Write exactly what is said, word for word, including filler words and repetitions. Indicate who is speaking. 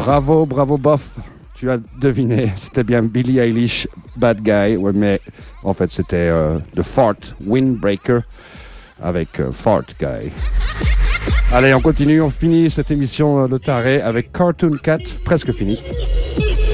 Speaker 1: Bravo, bravo, bof. Tu as deviné, c'était bien Billie Eilish, Bad Guy. Ouais, mais en fait, c'était euh, The Fart Windbreaker avec euh, Fart Guy. Allez, on continue, on finit cette émission euh, Le Taré avec Cartoon Cat, presque fini.